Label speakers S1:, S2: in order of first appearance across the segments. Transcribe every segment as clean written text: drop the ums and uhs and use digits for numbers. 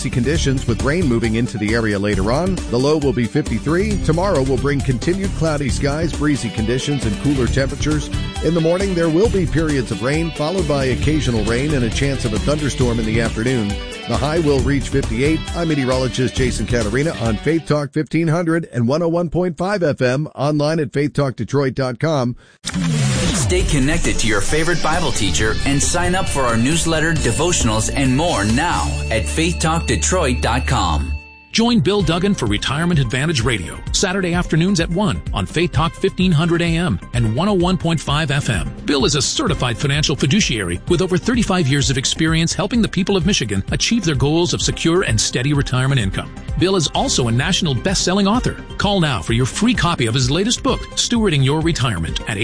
S1: breezy conditions with rain moving into the area later on. The low will be 53. Tomorrow will bring continued cloudy skies, breezy conditions, and cooler temperatures. In the morning, there will be periods of rain, followed by occasional rain and a chance of a thunderstorm in the afternoon. The high will reach 58. I'm meteorologist Jason Catarina on Faith Talk 1500 and 101.5 FM, online at faithtalkdetroit.com.
S2: Stay connected to your favorite Bible teacher and sign up for our newsletter, devotionals, and more now at faithtalkdetroit.com.
S3: Join Bill Duggan for Retirement Advantage Radio, Saturday afternoons at 1 on Faith Talk 1500 AM and 101.5 FM. Bill is a certified financial fiduciary with over 35 years of experience helping the people of Michigan achieve their goals of secure and steady retirement income. Bill is also a national best-selling author. Call now for your free copy of his latest book, Stewarding Your Retirement, at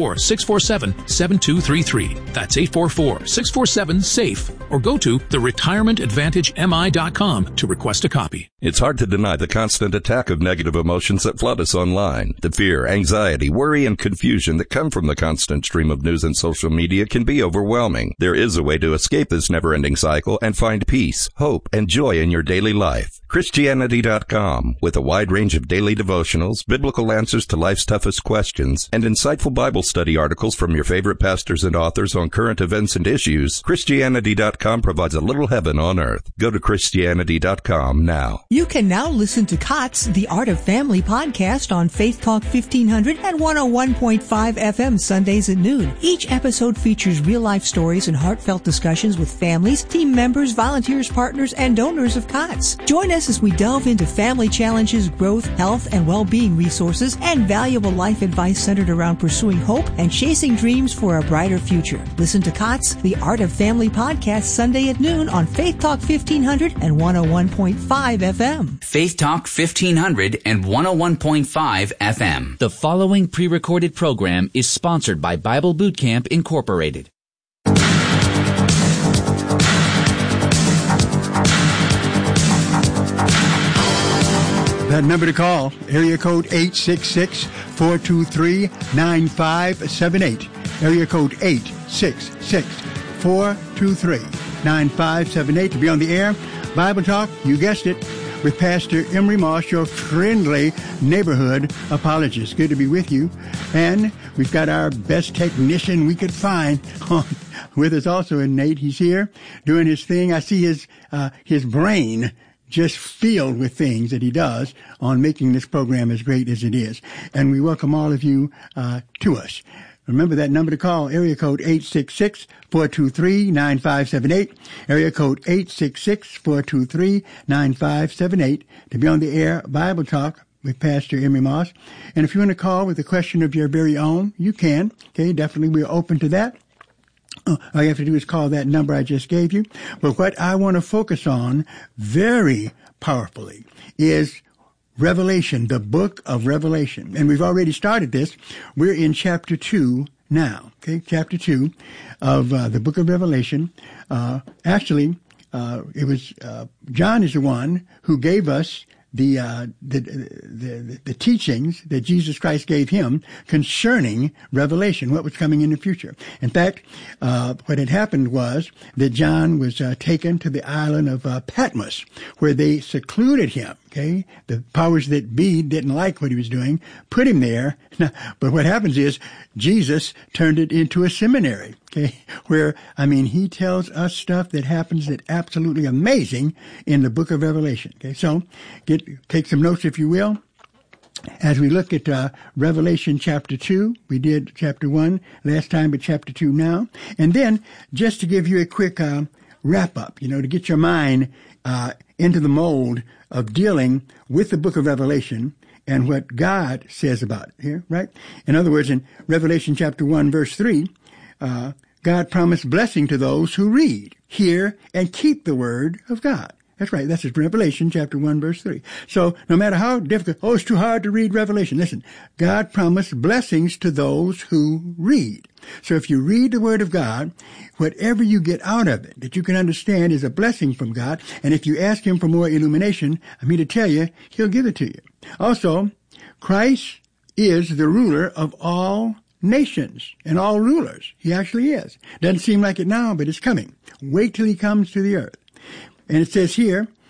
S3: 844-647-7233. That's 844-647-SAFE. Or go to theretirementadvantagemi.com to request a copy.
S4: It's hard to deny the constant attack of negative emotions that flood us online. The fear, anxiety, worry, and confusion that come from the constant stream of news and social media can be overwhelming. There is a way to escape this never-ending cycle and find peace, hope, and joy in your daily life. Christianity.com, with a wide range of daily devotionals, biblical answers to life's toughest questions, and insightful Bible study articles from your favorite pastors and authors on current events and issues, Christianity.com provides a little heaven on earth. Go to Christianity.com now.
S5: You can now listen to COTS, The Art of Family podcast on Faith Talk 1500 and 101.5 FM Sundays at noon. Each episode features real-life stories and heartfelt discussions with families, team members, volunteers, partners, and donors of COTS. Join us as we delve into family challenges, growth, health, and well-being resources, and valuable life advice centered around pursuing hope and chasing dreams for a brighter future. Listen to COTS, The Art of Family podcast Sunday at noon on Faith Talk 1500 and 101.5 FM.
S2: Faith Talk 1500 and 101.5 FM. The following pre-recorded program is sponsored by Bible Boot Camp Incorporated.
S6: That number to call, area code 866-423-9578. Area code 866-423-9578 to be on the air. Bible Talk, you guessed it, with Pastor Emery Moss, your friendly neighborhood apologist. Good to be with you. And we've got our best technician we could find with us also, and Nate. He's here doing his thing. I see his brain just filled with things that he does on making this program as great as it is. And we welcome all of you to us. Remember that number to call, area code 866-423-9578, area code 866-423-9578 to be on the air, Bible Talk with Pastor Emery Moss. And if you want to call with a question of your very own, you can. Okay, definitely we're open to that. All you have to do is call that number I just gave you. But what I want to focus on very powerfully is Revelation, the book of Revelation. And we've already started this. We're in chapter 2 now. Okay, chapter 2 of the book of Revelation. Actually, it was John is the one who gave us the teachings that Jesus Christ gave him concerning Revelation, what was coming in the future. In fact, what had happened was that John was taken to the island of Patmos, where they secluded him. Okay, the powers that be didn't like what he was doing, put him there. But what happens is Jesus turned it into a seminary. Okay, where, he tells us stuff that happens that's absolutely amazing in the book of Revelation. Okay, so take some notes if you will. As we look at Revelation chapter 2, we did chapter 1 last time, but chapter 2 now. And then, just to give you a quick wrap-up, to get your mind into the mold of dealing with the book of Revelation and what God says about it here, right? In other words, in Revelation chapter 1, verse 3, God promised blessing to those who read, hear, and keep the word of God. That's right. That's Revelation chapter 1, verse 3. So no matter how difficult, it's too hard to read Revelation. Listen, God promised blessings to those who read. So if you read the word of God, whatever you get out of it that you can understand is a blessing from God. And if you ask him for more illumination, I'm here to tell you, he'll give it to you. Also, Christ is the ruler of all nations and all rulers. He actually is. Doesn't seem like it now, but it's coming. Wait till he comes to the earth. And it says here